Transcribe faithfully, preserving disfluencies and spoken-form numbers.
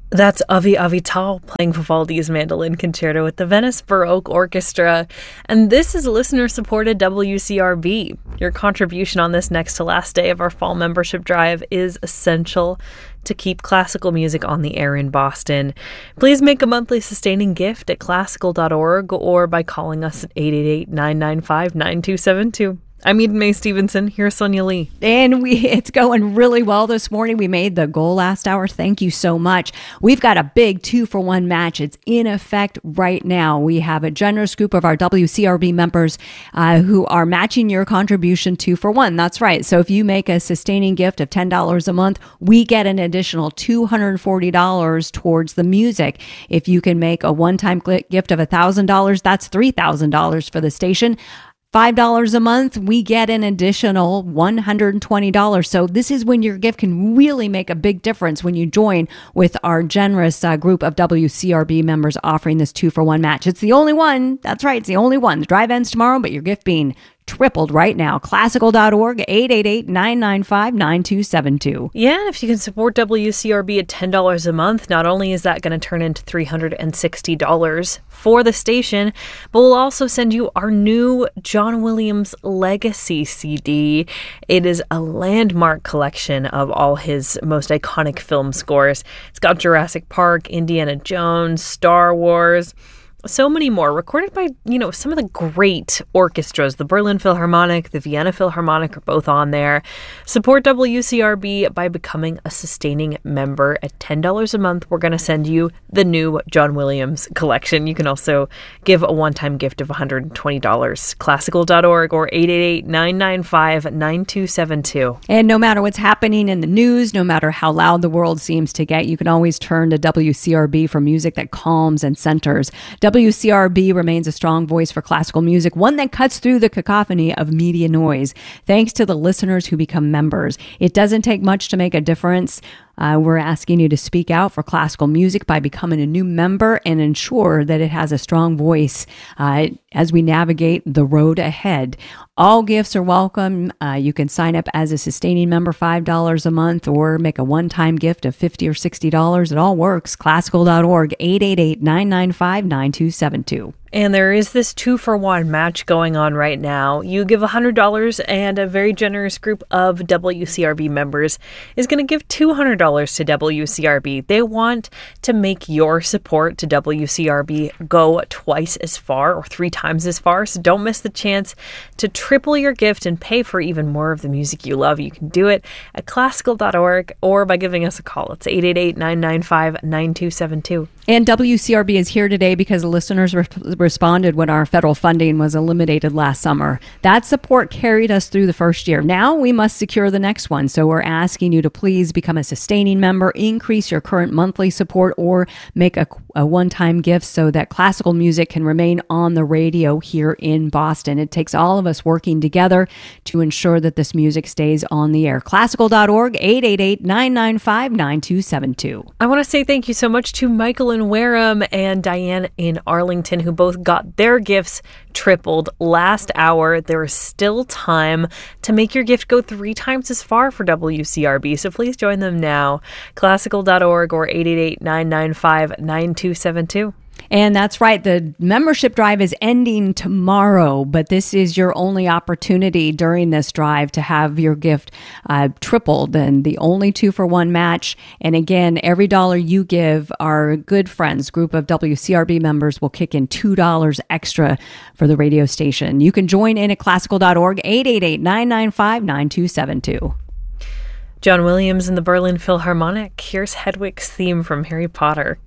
That's Avi Avital playing Vivaldi's Mandolin Concerto with the Venice Baroque Orchestra. And this is listener-supported W C R B. Your contribution on this next to last day of our fall membership drive is essential to keep classical music on the air in Boston. Please make a monthly sustaining gift at classical dot org or by calling us at eight eight eight, nine nine five, nine two seven two. I'm Eden Mae Stevenson. Here's Sonia Lee. And we it's going really well this morning. We made the goal last hour. Thank you so much. We've got a big two-for-one match. It's in effect right now. We have a generous group of our W C R B members uh, who are matching your contribution two for one. That's right. So if you make a sustaining gift of ten dollars a month, we get an additional two hundred forty dollars towards the music. If you can make a one-time gift of one thousand dollars, that's three thousand dollars for the station. five dollars a month, we get an additional one hundred twenty dollars. So this is when your gift can really make a big difference when you join with our generous uh, group of W C R B members offering this two-for-one match. It's the only one. That's right. It's the only one. The drive ends tomorrow, but your gift being tripled right now. classical dot org, eight eight eight, nine nine five, nine two seven two. Yeah, and if you can support W C R B at ten dollars a month, not only is that going to turn into three hundred sixty dollars for the station, but we'll also send you our new John Williams Legacy C D. It is a landmark collection of all his most iconic film scores. It's got Jurassic Park, Indiana Jones, Star Wars, so many more, recorded by, you know, some of the great orchestras. The Berlin Philharmonic, the Vienna Philharmonic are both on there. Support W C R B by becoming a sustaining member at ten dollars a month. We're going to send you the new John Williams collection. You can also give a one-time gift of one hundred twenty dollars. classical dot org or eight eight eight, nine nine five, nine two seven two. And no matter what's happening in the news, no matter how loud the world seems to get, you can always turn to W C R B for music that calms and centers. W C R B remains a strong voice for classical music, one that cuts through the cacophony of media noise. Thanks to the listeners who become members. It doesn't take much to make a difference. Uh, we're asking you to speak out for classical music by becoming a new member and ensure that it has a strong voice uh, as we navigate the road ahead. All gifts are welcome. Uh, you can sign up as a sustaining member, five dollars a month, or make a one-time gift of fifty dollars or sixty dollars. It all works. classical dot org, eight eight eight, nine nine five, nine two seven two. And there is this two-for-one match going on right now. You give one hundred dollars and a very generous group of W C R B members is going to give two hundred dollars to W C R B. They want to make your support to W C R B go twice as far or three times as far. So don't miss the chance to triple your gift and pay for even more of the music you love. You can do it at classical dot org or by giving us a call. It's eight eight eight, nine nine five, nine two seven two. And W C R B is here today because the listeners re- responded when our federal funding was eliminated last summer. That support carried us through the first year. Now we must secure the next one. So we're asking you to please become a sustaining member, increase your current monthly support, or make a, a one-time gift so that classical music can remain on the radio here in Boston. It takes all of us working together to ensure that this music stays on the air. classical dot org, eight eight eight, nine nine five, nine two seven two. I want to say thank you so much to Michael in Wareham and Diane in Arlington, who both got their gifts tripled last hour. There is still time to make your gift go three times as far for W C R B, so please join them now. classical dot org or eight eight eight, nine nine five, nine two seven two. And that's right. The membership drive is ending tomorrow, but this is your only opportunity during this drive to have your gift uh, tripled, and the only two for one match. And again, every dollar you give, our good friends, group of W C R B members will kick in two dollars extra for the radio station. You can join in at classical dot org, eight eight eight, nine nine five, nine two seven two. John Williams and the Berlin Philharmonic. Here's Hedwig's theme from Harry Potter.